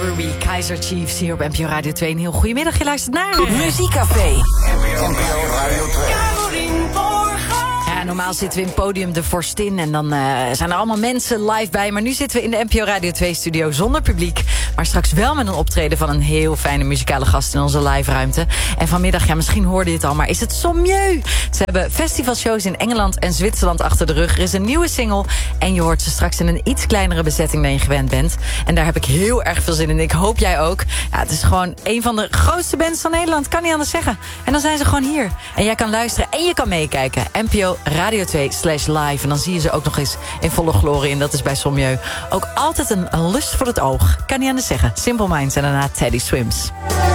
Ruby, Kaiser Chiefs hier op NPO Radio 2. Een heel goedemiddag, je luistert naar Muziekcafé. NPO Radio 2. Ja, normaal zitten we in podium De Vorstin en dan zijn er allemaal mensen live bij. Maar nu zitten we in de NPO Radio 2 studio zonder publiek. Maar straks wel met een optreden van een heel fijne muzikale gast in onze live ruimte. En vanmiddag, ja, misschien hoorde je het al, maar is het Sommieu. Ze hebben festivalshows in Engeland en Zwitserland achter de rug. Er is een nieuwe single en je hoort ze straks in een iets kleinere bezetting dan je gewend bent. En daar heb ik heel erg veel zin in. Ik hoop jij ook. Ja, het is gewoon een van de grootste bands van Nederland, kan niet anders zeggen. En dan zijn ze gewoon hier. En jij kan luisteren en je kan meekijken. NPO Radio 2/live. En dan zie je ze ook nog eens in volle glorie. En dat is bij Sommieu ook altijd een lust voor het oog. Kan niet anders zeggen. Simple Minds en daarna Teddy Swims.